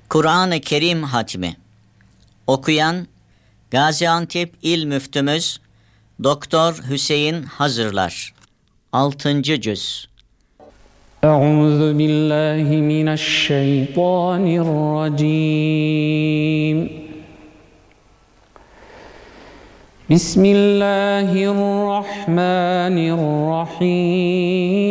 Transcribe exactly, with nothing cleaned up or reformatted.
Kur'an-ı Kerim hatmi. Okuyan Gaziantep İl Müftümüz Doktor Hüseyin Hazırlar. altıncı cüz. Euzu billahi mineşşeytanirracim. Bismillahirrahmanirrahim.